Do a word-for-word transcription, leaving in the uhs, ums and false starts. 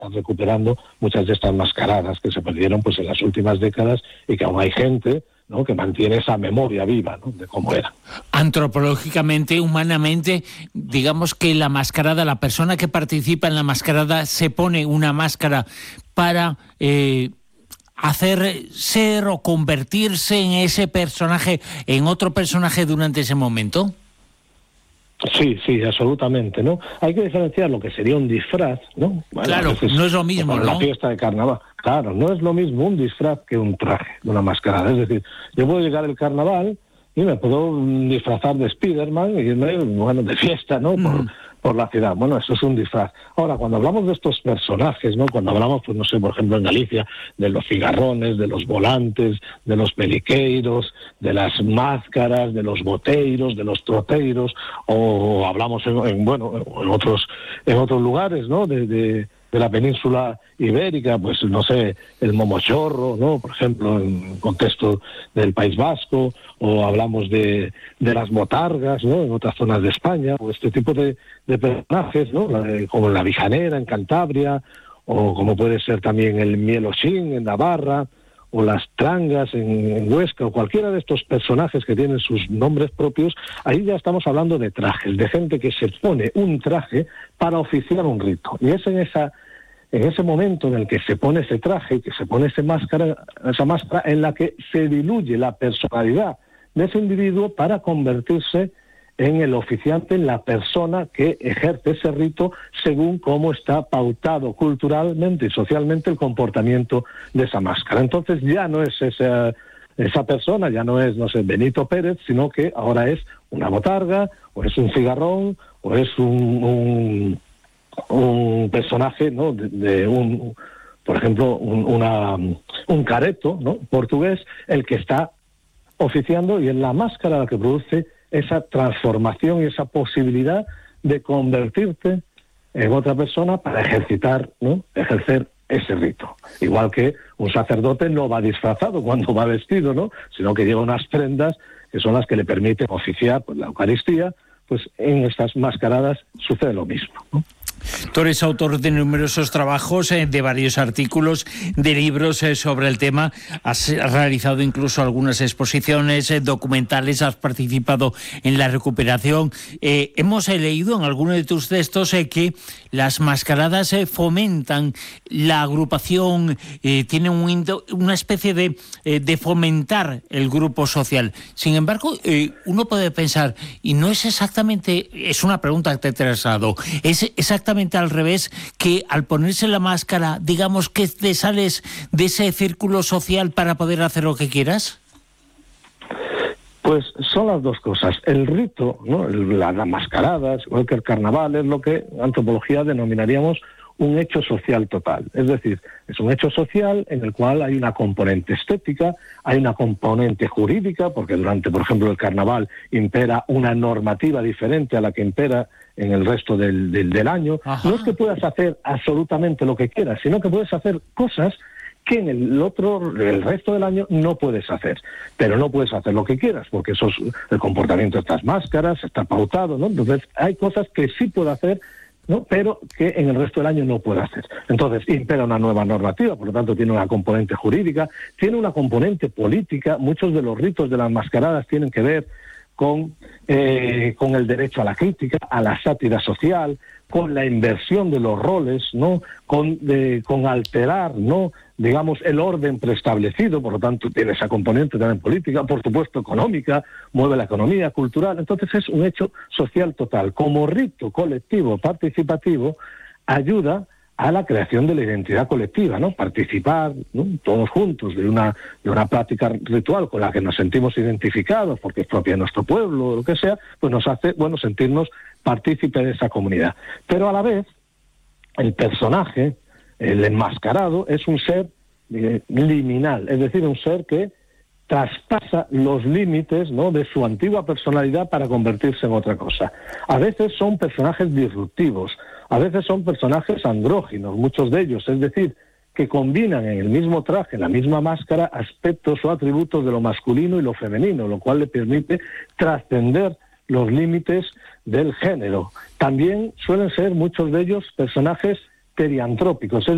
están recuperando muchas de estas mascaradas que se perdieron pues en las últimas décadas y que aún hay gente, ¿no?, que mantiene esa memoria viva, ¿no?, de cómo era. Antropológicamente, humanamente, digamos que la mascarada, la persona que participa en la mascarada se pone una máscara para eh, hacer ser o convertirse en ese personaje, en otro personaje durante ese momento. Sí, sí, absolutamente, ¿no? Hay que diferenciar lo que sería un disfraz, ¿no? Bueno, claro, veces, no es lo mismo, ¿no? La fiesta de carnaval, claro, no es lo mismo un disfraz que un traje, una mascarada. Es decir, yo puedo llegar al carnaval y me puedo disfrazar de Spiderman y irme, bueno, de fiesta, ¿no? Mm. Por, por la ciudad. Bueno, eso es un disfraz. Ahora, cuando hablamos de estos personajes, ¿no? Cuando hablamos, pues no sé, por ejemplo, en Galicia, de los cigarrones, de los volantes, de los peliqueiros, de las máscaras, de los boteiros, de los troteiros, o hablamos en, en bueno, en otros, en otros lugares, ¿no? De, de de la península ibérica, pues no sé, el momochorro, ¿no?, por ejemplo, en contexto del País Vasco, o hablamos de, de las botargas, ¿no?, en otras zonas de España, o este tipo de, de personajes, ¿no?, como la Bijanera en Cantabria, o como puede ser también el mieloxín en Navarra, o las trangas en, en Huesca, o cualquiera de estos personajes que tienen sus nombres propios. Ahí ya estamos hablando de trajes, de gente que se pone un traje para oficiar un rito. Y es en esa en ese momento en el que se pone ese traje, que se pone ese máscara, esa máscara, en la que se diluye la personalidad de ese individuo para convertirse en el oficiante, en la persona que ejerce ese rito según cómo está pautado culturalmente y socialmente el comportamiento de esa máscara. Entonces ya no es esa, esa persona, ya no es, no sé, Benito Pérez, sino que ahora es una botarga, o es un cigarrón, o es un, un, un personaje, ¿no?, de, de un, por ejemplo, un, una, un careto, ¿no?, portugués, el que está oficiando, y es la máscara la que produce esa transformación y esa posibilidad de convertirte en otra persona para ejercitar, ¿no?, ejercer ese rito. Igual que un sacerdote no va disfrazado cuando va vestido, ¿no?, sino que lleva unas prendas que son las que le permiten oficiar, pues, la Eucaristía. Pues en estas mascaradas sucede lo mismo, ¿no? Tú eres autor de numerosos trabajos, eh, de varios artículos, de libros eh, sobre el tema. Has realizado incluso algunas exposiciones, eh, documentales, has participado en la recuperación. Eh, hemos eh, leído en alguno de tus textos eh, que las mascaradas eh, fomentan la agrupación, eh, tienen un indo, una especie de, eh, de fomentar el grupo social. Sin embargo, eh, uno puede pensar, y no es exactamente, es una pregunta que te he trasladado, es exactamente al revés, que al ponerse la máscara, digamos que te sales de ese círculo social para poder hacer lo que quieras? Pues son las dos cosas. El rito, ¿no?, las la mascaradas, igual que el carnaval, es lo que en antropología denominaríamos un hecho social total. Es decir, es un hecho social en el cual hay una componente estética, hay una componente jurídica, porque durante, por ejemplo, el carnaval impera una normativa diferente a la que impera en el resto del, del, del año. Ajá. No es que puedas hacer absolutamente lo que quieras, sino que puedes hacer cosas que en el otro, el resto del año no puedes hacer. Pero no puedes hacer lo que quieras, porque eso es el comportamiento de estas máscaras, está pautado, ¿no? Entonces hay cosas que sí puedo hacer, ¿no?, pero que en el resto del año no puedo hacer. Entonces impera una nueva normativa, por lo tanto tiene una componente jurídica, tiene una componente política. Muchos de los ritos de las mascaradas tienen que ver con, eh, con el derecho a la crítica, a la sátira social, con la inversión de los roles, ¿no?, con, de, con alterar, ¿no?, digamos, el orden preestablecido. Por lo tanto tiene esa componente también política, por supuesto económica, mueve la economía, cultural. Entonces es un hecho social total. Como rito colectivo participativo, ayuda a la creación de la identidad colectiva, ¿no? Participar, ¿no?, todos juntos de una, de una práctica ritual con la que nos sentimos identificados, porque es propia de nuestro pueblo o lo que sea, pues nos hace, bueno, sentirnos partícipes de esa comunidad. Pero a la vez, el personaje, el enmascarado, es un ser eh, liminal, es decir, un ser que traspasa los límites, ¿no?, de su antigua personalidad para convertirse en otra cosa. A veces son personajes disruptivos, a veces son personajes andróginos, muchos de ellos, es decir, que combinan en el mismo traje, en la misma máscara, aspectos o atributos de lo masculino y lo femenino, lo cual le permite trascender los límites del género. También suelen ser muchos de ellos personajes periantrópicos, es